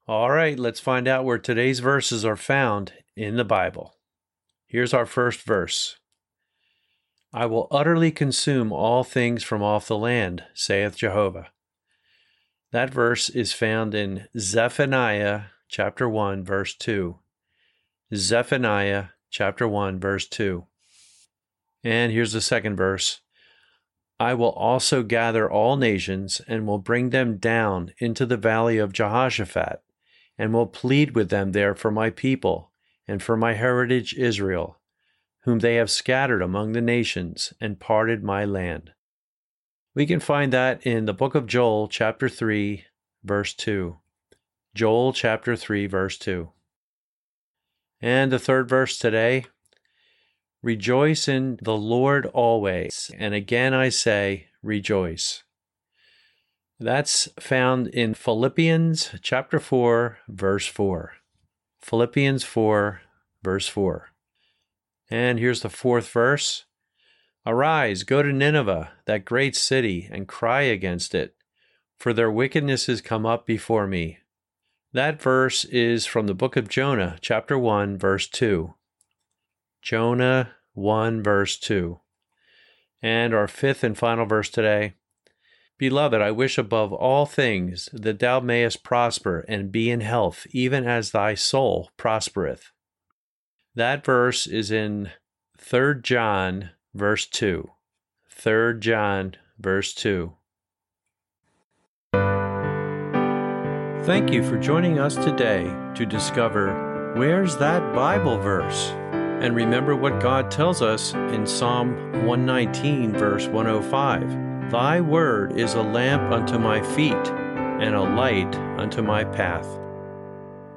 All right, let's find out where today's verses are found in the Bible. Here's our first verse. I will utterly consume all things from off the land, saith Jehovah. That verse is found in Zephaniah chapter 1, verse 2. Zephaniah chapter 1, verse 2. And here's the second verse. I will also gather all nations and will bring them down into the valley of Jehoshaphat, and will plead with them there for my people and for my heritage Israel, whom they have scattered among the nations and parted my land. We can find that in the book of Joel, chapter 3, verse 2. Joel, chapter 3, verse 2. And the third verse today, rejoice in the Lord always. And again I say, rejoice. That's found in Philippians chapter 4, verse 4. Philippians 4, verse 4. And here's the fourth verse. Arise, go to Nineveh, that great city, and cry against it, for their wickedness is come up before me. That verse is from the book of Jonah, chapter 1, verse 2. Jonah 1, verse 2. And our fifth and final verse today. Beloved, I wish above all things that thou mayest prosper and be in health, even as thy soul prospereth. That verse is in 3 John, verse 2. 3 John, verse 2. Thank you for joining us today to discover where's that Bible verse? And remember what God tells us in Psalm 119, verse 105. Thy word is a lamp unto my feet and a light unto my path.